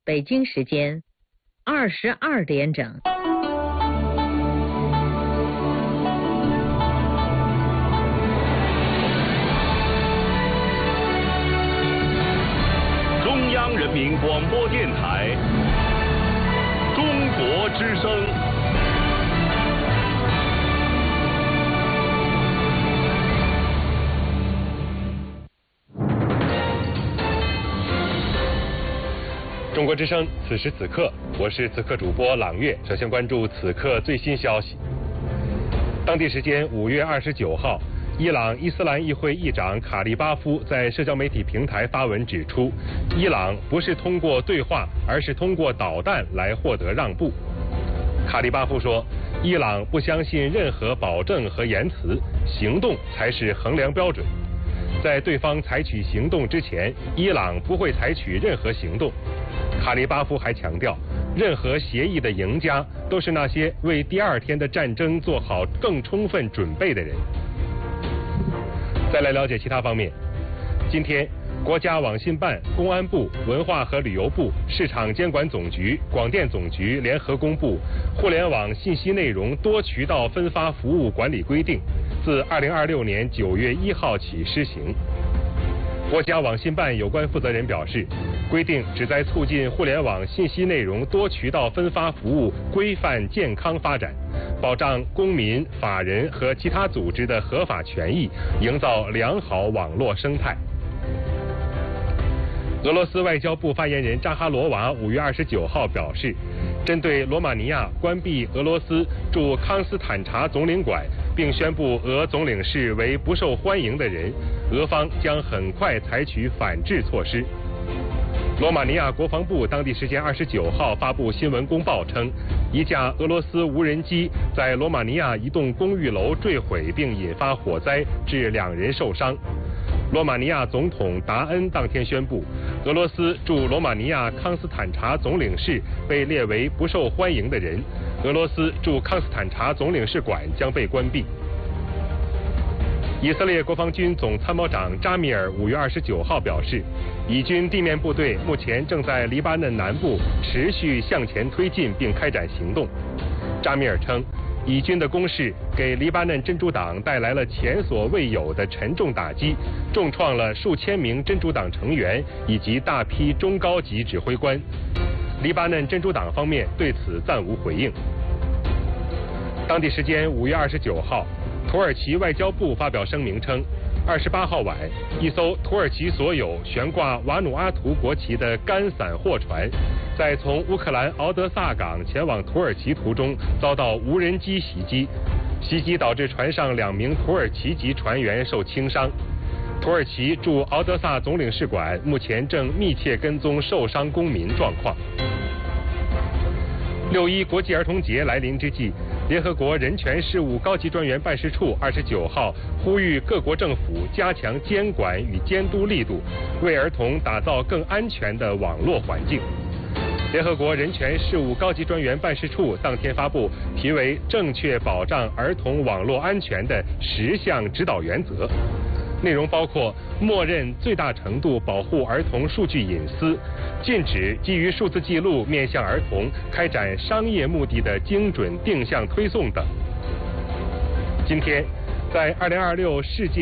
北京时间22点整。 中央人民广播电台中国之声。中国之声，此时此刻，我是此刻主播朗月。首先关注此刻最新消息。当地时间5月29号，伊朗伊斯兰议会议长卡利巴夫在社交媒体平台发文指出，伊朗不是通过对话，而是通过导弹来获得让步。卡利巴夫说，伊朗不相信任何保证和言辞，行动才是衡量标准。在对方采取行动之前，伊朗不会采取任何行动。卡利巴夫还强调，任何协议的赢家都是那些为第二天的战争做好更充分准备的人。再来了解其他方面。今天，国家网信办、公安部、文化和旅游部、市场监管总局、广电总局联合公布《互联网信息内容多渠道分发服务管理规定》，自2026年9月1号起施行。国家网信办有关负责人表示，规定旨在促进互联网信息内容多渠道分发服务规范健康发展，保障公民、法人和其他组织的合法权益，营造良好网络生态。俄罗斯外交部发言人扎哈罗娃5月29号表示，针对罗马尼亚关闭俄罗斯驻康斯坦察总领馆，并宣布俄总领事为不受欢迎的人，俄方将很快采取反制措施。罗马尼亚国防部当地时间29号发布新闻公报称，一架俄罗斯无人机在罗马尼亚一栋公寓楼坠毁并引发火灾，致2人受伤。罗马尼亚总统达恩当天宣布，俄罗斯驻罗马尼亚康斯坦察总领事被列为不受欢迎的人，俄罗斯驻康斯坦察总领事馆将被关闭。以色列国防军总参谋长扎米尔5月29号表示，以军地面部队目前正在黎巴嫩南部持续向前推进并开展行动。扎米尔称，以军的攻势给黎巴嫩真主党带来了前所未有的沉重打击，重创了数千名真主党成员以及大批中高级指挥官。黎巴嫩真主党方面对此暂无回应。当地时间5月29号，土耳其外交部发表声明称，28号晚，一艘土耳其所有悬挂瓦努阿图国旗的干散货船，在从乌克兰敖德萨港前往土耳其途中遭到无人机袭击，袭击导致船上2名土耳其籍船员受轻伤。土耳其驻敖德萨总领事馆目前正密切跟踪受伤公民状况。6·1国际儿童节来临之际，联合国人权事务高级专员办事处29号呼吁各国政府加强监管与监督力度，为儿童打造更安全的网络环境。联合国人权事务高级专员办事处当天发布题为《正确保障儿童网络安全的10项指导原则》，内容包括默认最大程度保护儿童数据隐私，禁止基于数字记录面向儿童开展商业目的的精准定向推送等。今天，在2026世界